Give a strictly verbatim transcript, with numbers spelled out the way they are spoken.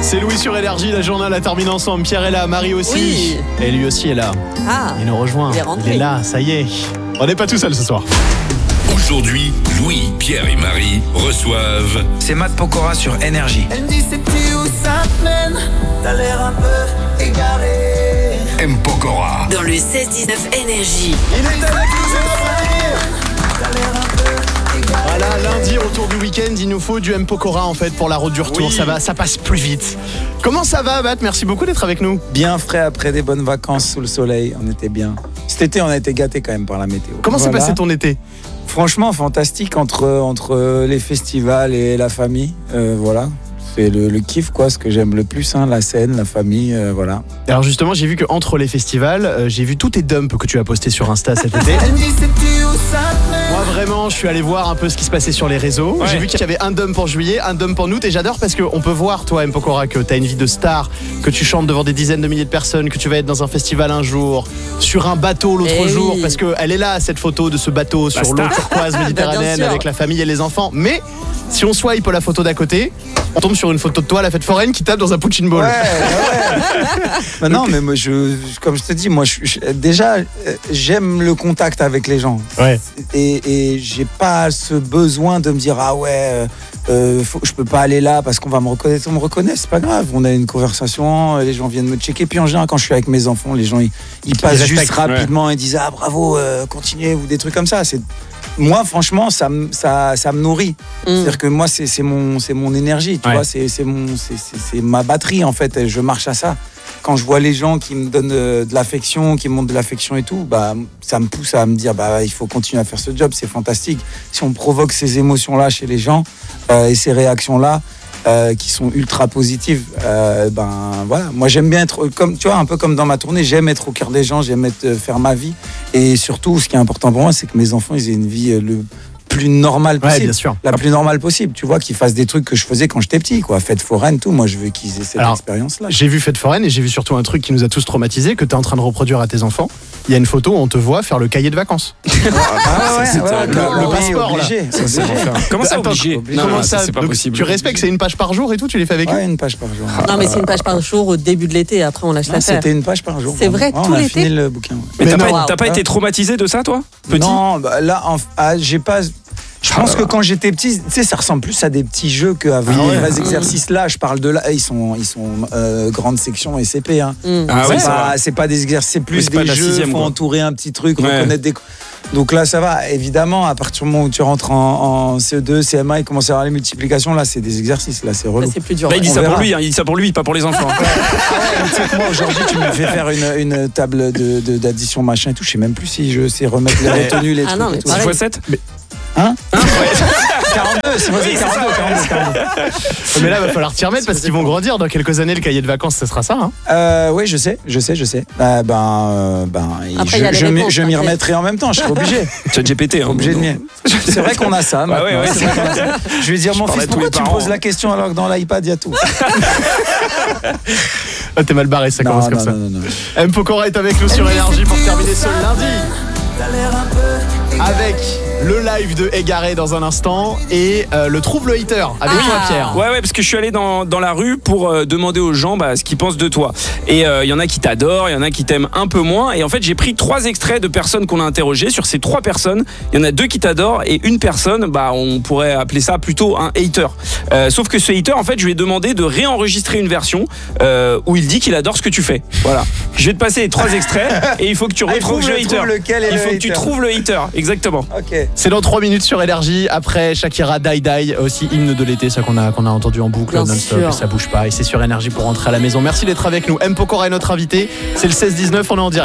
C'est Louis sur Énergie, la journée la termine ensemble. Pierre est là, Marie aussi. Oui. Et lui aussi est là. Ah, il nous rejoint. il est rentré. Il est là, ça y est. On n'est pas tout seul ce soir. Aujourd'hui, Louis, Pierre et Marie reçoivent... C'est Matt Pokora sur Énergie. Elle me dit sais-tu où ça mène? T'as l'air un peu égaré. M. Pokora. Dans le seize dix-neuf Énergie. Il est avec nous, c'est notre T'as l'air un peu égaré. Voilà, lundi, retour du week-end, il nous faut du M. Pokora en fait pour la route du retour. Oui. Ça va, ça passe plus vite. Comment ça va, Matt? Merci beaucoup d'être avec nous. Bien frais après des bonnes vacances sous le soleil, on était bien. Cet été, on a été gâtés quand même par la météo. Comment s'est Voilà. passé ton été? Franchement, fantastique entre, entre les festivals et la famille. Euh, voilà. C'est le, le kiff, quoi, ce que j'aime le plus, hein, la scène, la famille, euh, voilà. Alors justement, j'ai vu qu'entre les festivals, euh, j'ai vu tous tes dumps que tu as postés sur Insta cet été. Elle me dit sais-tu où ça mène? Moi vraiment, je suis allé voir un peu ce qui se passait sur les réseaux. Ouais. J'ai vu qu'il y avait un dump en juillet, un dump en août, et j'adore parce qu'on peut voir, toi, M. Pokora, que t'as une vie de star, que tu chantes devant des dizaines de milliers de personnes, que tu vas être dans un festival un jour, sur un bateau l'autre Eh jour, oui. parce qu'elle est là, cette photo de ce bateau sur l'eau turquoise méditerranéenne Bien sûr. avec la famille et les enfants. Mais si on swipe la photo d'à côté, on tombe sur une photo de toi à la fête foraine qui tape dans un punching ball. Ouais, ouais. Bah non, mais moi, je, comme je te dis, moi, je, je- déjà, euh, j'aime le contact avec les gens. Ouais. Et, et j'ai pas ce besoin de me dire ah ouais, euh, euh, faut, je peux pas aller là parce qu'on va me reconnaître. On me reconnaît, c'est pas grave. On a une conversation, les gens viennent me checker. Puis en général, quand je suis avec mes enfants, les gens ils, ils passent juste respectent, rapidement et disent ah bravo, euh, continuez ou des trucs comme ça. C'est moi, franchement, ça, me- ça, ça me nourrit. C'est-à-dire que moi, c'est c'est mon, c'est mon énergie, tu Ouais. vois, c'est c'est mon, c'est c'est- c'est ma batterie en fait. Et je marche à ça. Quand je vois les gens qui me donnent euh, de l'affection, qui me montrent de l'affection et tout, bah, ça me pousse à me dire bah, il faut continuer à faire ce job, c'est fantastique. Si on provoque ces émotions-là chez les gens euh, et ces réactions-là euh, qui sont ultra positives, euh, ben voilà. Moi, j'aime bien être, comme tu vois, un peu comme dans ma tournée, j'aime être au cœur des gens, j'aime être, euh, faire ma vie. Et surtout, ce qui est important pour moi, c'est que mes enfants, ils aient une vie euh, le plus normale Ouais, possible. bien sûr. La plus normale possible, tu vois, qu'ils fassent des trucs que je faisais quand j'étais petit, quoi. Fête foraine, tout. Moi, je veux qu'ils aient cette Alors, expérience-là. J'ai vu Fête foraine et j'ai vu surtout un truc qui nous a tous traumatisés, que tu es en train de reproduire à tes enfants. Il y a une photo où on te voit faire le cahier de vacances. Ah ouais, c'est ouais, un- le, le oui, passeport, là. obligé, c'est C'est obligé. l'enfer. Comment ça, Attends, obligé? obligé. Comment Non, ça, c'est pas donc, possible. Tu respectes, c'est une page par jour et tout, tu les fais avec eux? Ouais, une page par jour. Non, mais c'est une page par jour au début de l'été. Après, on lâche Non, l'affaire. c'était une page par jour. C'est vrai, Ouais, tout on a l'été fini le bouquin. ouais. Mais Mais t'as non. pas, t'as pas été traumatisé de ça, toi? Petit? Non, bah, là, en- ah, j'ai pas. Je pense que quand j'étais petit, tu sais, ça ressemble plus à des petits jeux qu'à des ouais. vrais exercices. Là, je parle de là, ils sont, ils sont euh, grande section et C P. Hein. Mm. Ah c'est ouais, ça pas, va. c'est pas des exercices, c'est plus Oui, c'est pas des de la jeux. sixième, Faut quoi. entourer un petit truc, Ouais. reconnaître des. Donc là, ça va. Évidemment, à partir du moment où tu rentres en, en C E deux, C M A, et commences à avoir les multiplications, là, c'est des exercices. Là, c'est Ça, relou. c'est plus dur. Là, il dit On ça verra. pour lui, hein, il dit ça pour lui, pas pour les enfants. Ah ouais, tu sais que moi, aujourd'hui, tu me fais faire une, une table de, de- d'addition, machin et tout. Je sais même plus si je sais remettre les retenues, les Ah trucs. non, mais et tout. six pareil. fois sept? Hein Hein Ouais. quarante-deux, c'est moi, c'est quarante-deux, quarante-deux, quarante-deux. Mais là, il va falloir t'y remettre parce qu'ils vont grandir. Dans quelques années, le cahier de vacances, ce sera ça. Hein. Euh, oui, je sais, je sais, je sais. Euh, ben, euh, ben, Après, je, il y a les je m'y- réponses, je m'y t'inquiète. remettrai en même temps. Je serai obligé. Chat G P T. Hein. Obligé de m'y. C'est vrai qu'on a ça. Bah ouais, maintenant. ouais, C'est vrai qu'on a ça. Je vais dire, mon parlais fils, à tous pourquoi les tu me parents. poses la question alors que dans l'iPad, il y a tout? Ah, t'es mal barré, ça commence non, comme non, ça. non, non, non. M. Pokora est avec nous sur Énergie pour terminer ce lundi. T'as l'air un peu égaré. Avec le live de Égaré dans un instant et euh, le trouble hater avec Ah. toi, Pierre. Ouais, ouais, parce que je suis allé dans, dans la rue pour euh, demander aux gens bah, ce qu'ils pensent de toi. Et il euh, y en a qui t'adorent, il y en a qui t'aiment un peu moins. Et en fait, j'ai pris trois extraits de personnes qu'on a interrogées. Sur ces trois personnes, il y en a deux qui t'adorent et une personne, bah, on pourrait appeler ça plutôt un hater. Euh, sauf que ce hater, en fait, je lui ai demandé de réenregistrer une version euh, où il dit qu'il adore ce que tu fais. Voilà. Je vais te passer les trois extraits et il faut que tu Ah, il faut retrouves que le je hater. trouve lequel est il le faut que tu hater. trouves le hater. Exactement. Ok. C'est dans trois minutes sur Énergie. Après Shakira, Die Die, aussi hymne de l'été, ça qu'on a, qu'on a entendu en boucle Bien non-stop. sûr. Et ça bouge pas. Et c'est sur Énergie pour rentrer à la maison. Merci d'être avec nous. M. Pokora est notre invité. C'est le seize dix-neuf, on est en direct.